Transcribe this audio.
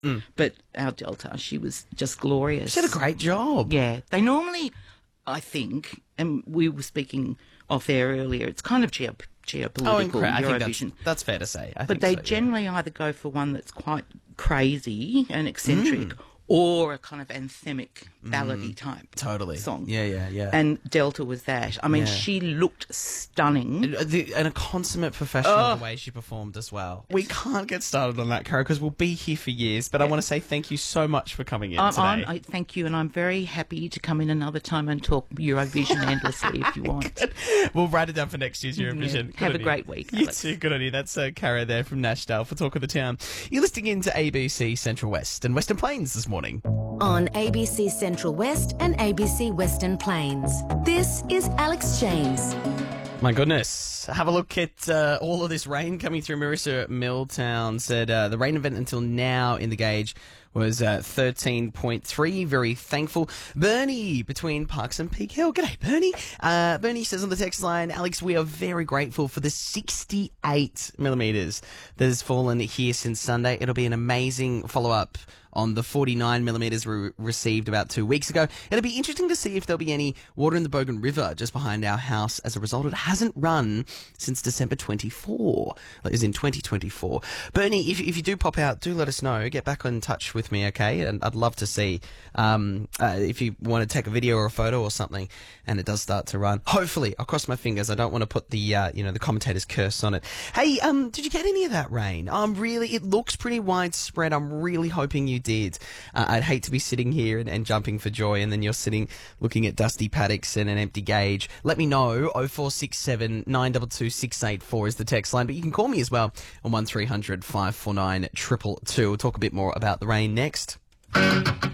But our Delta, she was just glorious. She did a great job. Yeah. They normally, I think, and we were speaking off air earlier, it's kind of geopolitical, I think Eurovision. that's fair to say. I But think they so, yeah. generally either go for one that's quite crazy and eccentric or a kind of anthemic ballady type Totally. song. Yeah. And Delta was that. I mean, she looked stunning. And a consummate professional the way she performed as well. We can't get started on that, Cara, because we'll be here for years. But I want to say thank you so much for coming in today. I thank you, and I'm very happy to come in another time and talk Eurovision endlessly if you want. We'll write it down for next year's Eurovision. Yeah. Have a great week, You Alex. too. Good on you. That's Cara there from Nashdale for Talk of the Town. You're listening in to ABC Central West and Western Plains this morning. On ABC Central West and ABC Western Plains. This is Alex James. My goodness. Have a look at all of this rain coming through. Marissa Milltown said the rain event until now in the gauge was 13.3. Very thankful. Bernie between Parks and Peak Hill. G'day, Bernie. Bernie says on the text line, Alex, we are very grateful for the 68 millimetres that has fallen here since Sunday. It'll be an amazing follow-up on the 49 millimetres we received about 2 weeks ago. It'll be interesting to see if there'll be any water in the Bogan River just behind our house as a result. It hasn't run since December 24, as in 2024. Bernie, if you do pop out, do let us know. Get back in touch with me, okay? And I'd love to see if you want to take a video or a photo or something and it does start to run. Hopefully, I'll cross my fingers. I don't want to put the the commentator's curse on it. Hey, did you get any of that rain? It looks pretty widespread. I'm really hoping you did. I'd hate to be sitting here and jumping for joy and then you're sitting looking at dusty paddocks and an empty gauge. Let me know. 0467 922 684 is the text line, but you can call me as well on 1300 549 222. We'll talk a bit more about the rain next.